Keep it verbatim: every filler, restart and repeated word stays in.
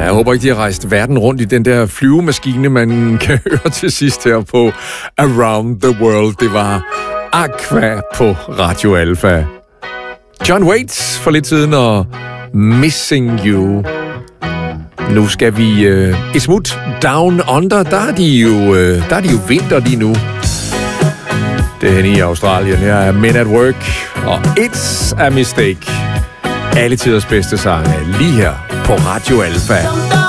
Jeg håber ikke, de har rejst verden rundt i den der flyvemaskine, man kan høre til sidst her på Around the World. Det var Aqua på Radio Alpha. John Waits for lidt siden og Missing You. Nu skal vi øh, et smut down under. Der er de jo, øh, der er de jo vinter lige nu. Det er henne i Australien. Her er Men at Work og It's a Mistake. Alle tiders bedste sange lige her på Radio Alpha.